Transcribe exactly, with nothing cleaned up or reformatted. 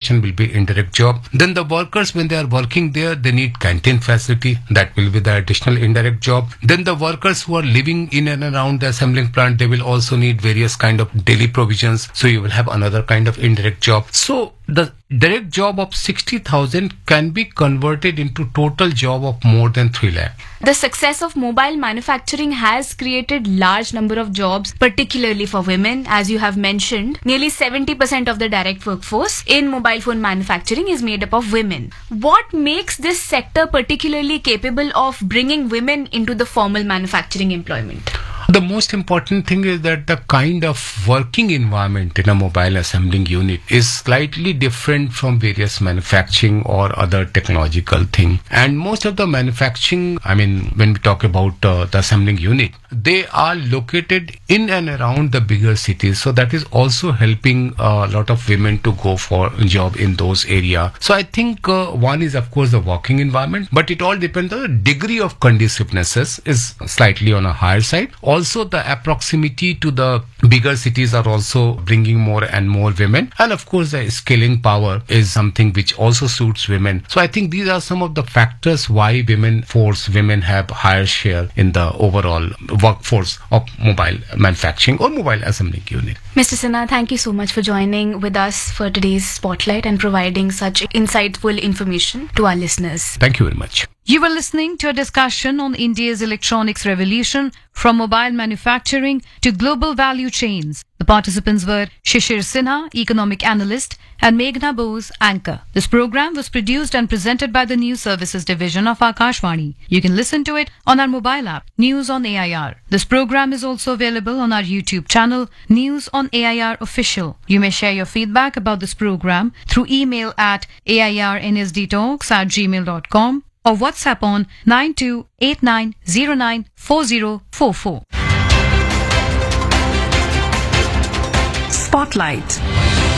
portion will be indirect job. Then the workers, when they are working there, they need canteen facility. That will be the additional indirect job. Then the workers who are living in and around the assembling plant, they will also need various kind of daily provisions. So you will have another kind of indirect job. So the direct job of sixty thousand can be converted into total job of more than three lakh. The success of mobile manufacturing has created large number of jobs, particularly for women. As you have mentioned, nearly seventy percent of the direct workforce in mobile phone manufacturing is made up of women. What makes this sector particularly capable of bringing women into the formal manufacturing employment? The most important thing is that the kind of working environment in a mobile assembling unit is slightly different from various manufacturing or other technological thing. And most of the manufacturing, I mean, when we talk about uh, the assembling unit, they are located in and around the bigger cities. So that is also helping a lot of women to go for a job in those areas. So I think uh, one is, of course, the working environment, but it all depends on the degree of conduciveness is slightly on a higher side. Also, the proximity to the bigger cities are also bringing more and more women. And of course, the scaling power is something which also suits women. So I think these are some of the factors why women force women have higher share in the overall workforce of mobile manufacturing or mobile assembling unit. Mister Sinha, thank you so much for joining with us for today's Spotlight and providing such insightful information to our listeners. Thank you very much. You were listening to a discussion on India's electronics revolution from mobile manufacturing to global value chains. The participants were Shishir Sinha, economic analyst, and Meghna Bose, anchor. This program was produced and presented by the News Services Division of Akashvani. You can listen to it on our mobile app, News on A I R. This program is also available on our YouTube channel, News on A I R Official. You may share your feedback about this program through email at A I R N S D talks at gmail dot com. or WhatsApp on nine two eight nine zero nine four zero four four. Spotlight.